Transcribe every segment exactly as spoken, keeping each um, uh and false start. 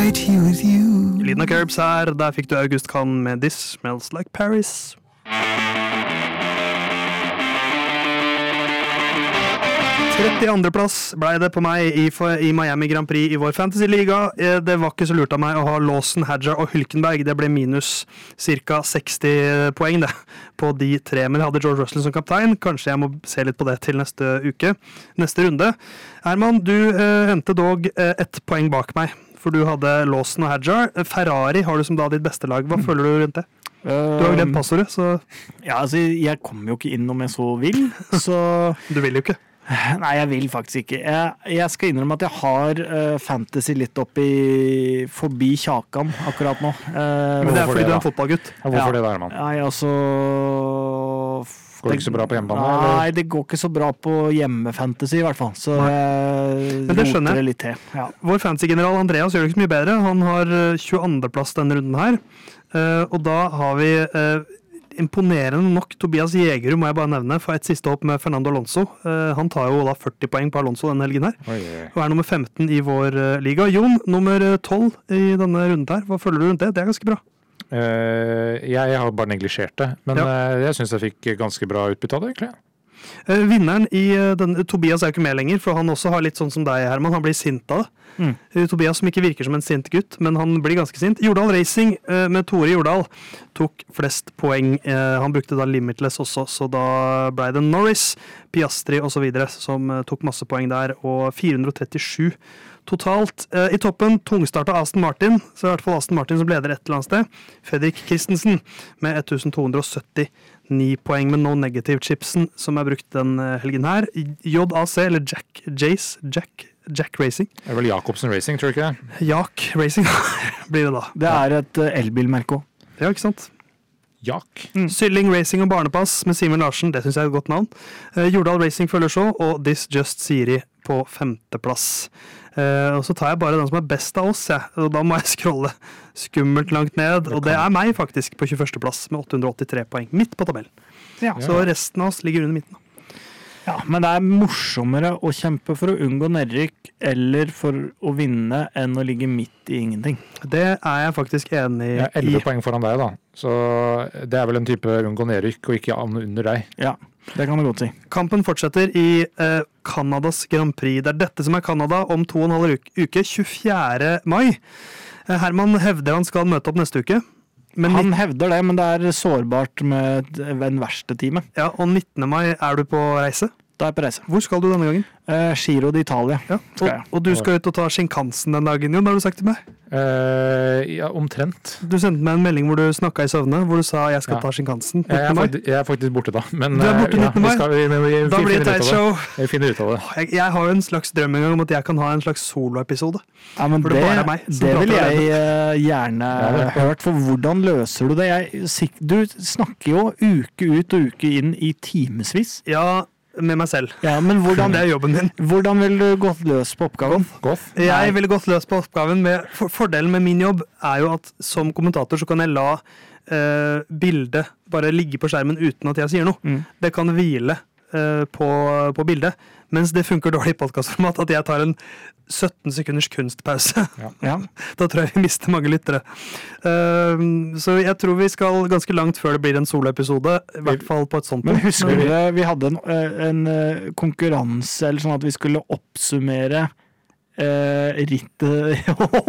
Right here with you. Lyden av Curbs her, der fikk du August Kahn med This Smells Like Paris. trettiandre plass ble det på meg i, i Miami Grand Prix i vår Fantasy-liga. Det var ikke så lurt av meg å ha Lawson, Hadjar og Hülkenberg. Det ble minus ca. seksti poeng det, på de tre. Men jeg hadde George Russell som kaptein. Kanskje jeg må se litt på det til neste uke. Neste runde. Herman, du eh, endte dog eh, ett poeng bak meg, for du hadde Lawson og Hadjar. Ferrari har du som da ditt beste lag. Hva mm. føler du rundt det? Du har glemt passordet, så... Ja, altså, jeg kommer jo ikke inn om jeg så vil, så... Du vil jo ikke. Nei, jeg vil faktisk ikke. Jeg, jeg skal innrømme at jeg har uh, fantasy litt opp i forbi kjakan akkurat nå. Uh, Men det er fordi du er en fotballgutt. Ja, hvorfor ja. Det der, mann? Nei, altså... Går det ikke så bra på hjemmebane? Nei, eller? det går ikke så bra på hjemmefantasy i hvert fall. Så jeg Men det skjønner jeg. Litt til. Ja. Vår fantasy-general Andreas gjør det ikke så mye bedre. Han har tjueandre plass denne runden her. Uh, og da har vi... Uh, imponerende nok Tobias Jegerud, må jeg bare nevne, for et siste hopp med Fernando Alonso. Uh, han tar jo da førti poeng på Alonso denne helgen her. Oi, oi. Og er nummer femten i vår uh, liga. Jon, nummer tolv i denne runden her. Hva føler du rundt det? Det er ganske bra. Uh, jeg, jeg har bare neglisjert det, men ja. uh, jeg synes jeg fikk ganske bra utbytte av det, egentlig. Uh, vinneren i uh, den, Tobias er jo ikke med lenger, for han også har litt sånn som deg, Herman. Han blir sint av det. Mm. Uh, Tobias som ikke virker som en sint gutt, men han blir ganske sint. Jordal Racing uh, med Tore Jordal tok flest poeng. Uh, han brukte da Limitless også, så da ble det Norris, Piastri og så videre som uh, tok masse poeng der, og fire hundre og trettisju totalt. Uh, I toppen tungstarta Aston Martin, så i hvert fall Aston Martin som leder et eller annet sted. Fredrik Christensen med ett tusen to hundre og syttini poeng med no negative chipsen som er brukt den helgen her. J A C, eller Jack Jace, Jack, Jack Racing. Det er vel Jacobsen Racing, tror du ikke det? Jak Racing blir det da. Det er et elbilmerke også. Ja, ikke sant? Jak. Mm. Sylling Racing og Barnepass med Simon Larsen, det synes jeg er et godt navn. Uh, Jordal Racing følger så, og This Just Siri på femteplass. Uh, og så tar jeg bare den som er best av oss, ja. Og da må jeg scrolle skummelt langt ned, det og det er meg faktisk på tjueførste plass med åtte hundre og åttitre poeng, midt på tabellen. Ja. Så resten av oss ligger under midten. Ja, men det er morsommere å kjempe for å unngå nedrykk eller for å vinne enn å ligge midt i ingenting. Det er jeg faktisk enig i. Jeg er elleve poeng foran deg da, så det er vel en type unngå nedrykk og ikke under deg. Ja, det kan du godt si. Kampen fortsetter i eh, Kanadas Grand Prix. Det er dette som er Kanada om to og en halv uke, tjuefjerde mai. Eh, Herman hevder han skal møte opp neste uke. Men han hevder det, men det er sårbart med en verste time. Ja, og nittende mai er du på reise? Da er jeg på reise. Hvor skal du denne gangen? Uh, Giro d'Italia. Ja, og, og du skal ut og ta Shinkansen den dagen, Jon, har du sagt til meg? Uh, ja, omtrent. Du sendte meg en melding hvor du snakket i søvne, hvor du sa jeg skal ja. ta Shinkansen jeg er, faktisk, jeg er faktisk borte da. Men, du er borte nittende mai? Ja, vi, vi, vi, da blir det Tide-show. Vi finner ut av det. Jeg, jeg har jo en slags drøm en gang om at jeg kan ha en slags solo-episode. Ja, men det, det, meg, det vil jeg uh, gjerne ja, hørt, for hvordan løser du det? Jeg, du snakker jo uke ut og uke inn i timesvis. Ja, med meg selv. Ja, men hvordan, det er jobben din. Hvordan vil du gått løs på oppgaven? Goth? Jeg ville gått løs på oppgaven med, for, fordelen med min jobb er jo at som kommentator så kan jeg la uh, bildet bare ligge på skjermen uten at jeg sier noe. Mm. Det kan hvile uh, på, på bildet, mens det funker dårlig i podcastformat at jeg tar en sytten sekunders kunstpause. Ja. Ja. Da tror jeg vi mister mange lyttere. Uh, så jeg tror vi skal ganske langt før det blir en soloepisode, i hvert fall på et sånt punkt. Men husker du det, vi hadde en, en konkurranse, eller sånn at vi skulle oppsummere uh, rittet...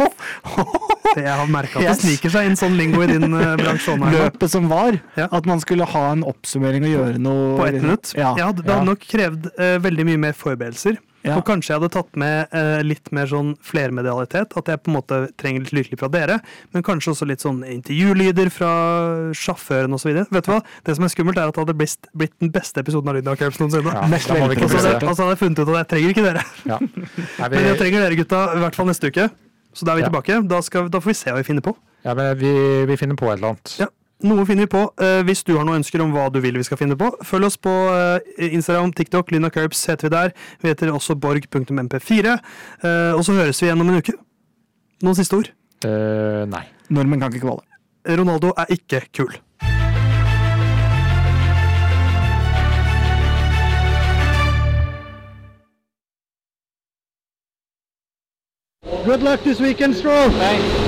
Jeg har merket at det sniker seg inn sånn lingo i din uh, bransje. Løpet som var, ja. At man skulle ha en oppsummering og gjøre noe... På ett minutt? Ja. Ja, det hadde nok krevd uh, veldig mye mer forberedelser. Ja. Og kanskje jeg hadde tatt med uh, litt mer sånn flermedialitet, at jeg på en måte trenger litt lydlig fra dere, men kanskje også litt sånn intervjulyder fra sjåføren og så videre. Vet du hva? Det som er skummelt er at det hadde blitt, blitt den beste episoden av Lyden av Curbs noensinne. Ja, da må vi ikke og så hadde, hadde jeg funnet ut at jeg trenger ikke dere. Ja. Vi... Men jeg trenger dere gutta, i hvert fall neste uke. Så da er vi ja. tilbake. Da, skal, da får vi se hva vi finner på. Ja, men vi, vi finner på et eller annet. Ja. Noe finner vi på. Uh, hvis du har noen ønsker om hva du vil vi skal finne på, følg oss på uh, Instagram, TikTok, Lyden av Curbs heter vi der. Vi heter også borg punktum m p fire. Uh, og så høres vi igjen om en uke. Noen siste ord? Uh, nei. Nordmenn kan ikke kvale. Ronaldo er ikke kul. One, Good luck this weekend, Stroll. Thanks.